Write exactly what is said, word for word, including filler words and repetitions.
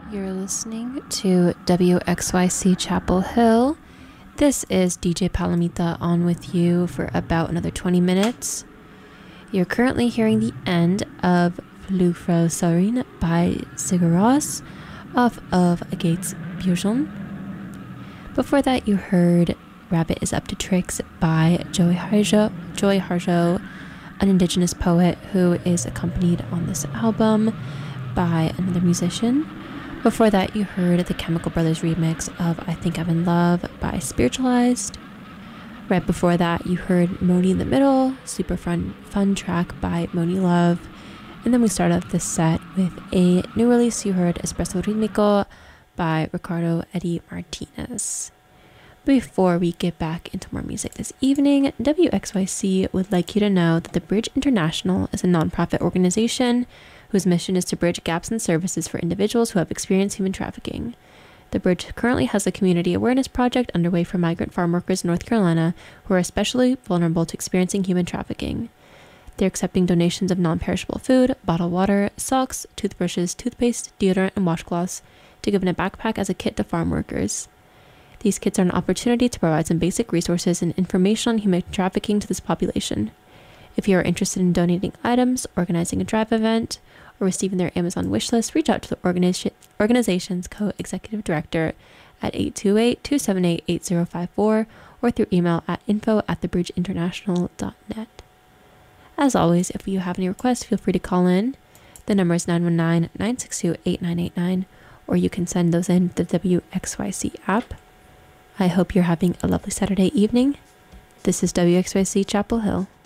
You're listening to W X Y C Chapel Hill. This is D J Palomita on with you for about another twenty minutes. You're currently hearing the end of Flugfrau Saurin by Sigur Rós off of Gates Björnsson. Before that, you heard Rabbit is Up to Tricks by Joey Harjo, Joey Harjo, an indigenous poet who is accompanied on this album by another musician. Before that, you heard the Chemical Brothers remix of I Think I'm in Love by Spiritualized. Right before that, you heard Moni in the Middle, super fun, fun track by Moni Love. And then we started off this set with a new release. You heard Espresso Ritmico by Ricardo Eddie Martinez. Before we get back into more music this evening, W X Y C would like you to know that the Bridge International is a nonprofit organization whose mission is to bridge gaps in services for individuals who have experienced human trafficking. The Bridge currently has a community awareness project underway for migrant farm workers in North Carolina who are especially vulnerable to experiencing human trafficking. They're accepting donations of non-perishable food, bottled water, socks, toothbrushes, toothpaste, deodorant, and washcloths to give in a backpack as a kit to farm workers. These kits are an opportunity to provide some basic resources and information on human trafficking to this population. If you are interested in donating items, organizing a drive event, or receiving their Amazon wish list, reach out to the organiza- organization's co-executive director at eight two eight, two seven eight, eight zero five four or through email at info at thebridgeinternational dot net. As always, if you have any requests, feel free to call in. The number is nine one nine, nine six two, eight nine eight nine, or you can send those in to the W X Y C app. I hope you're having a lovely Saturday evening. This is W X Y C Chapel Hill.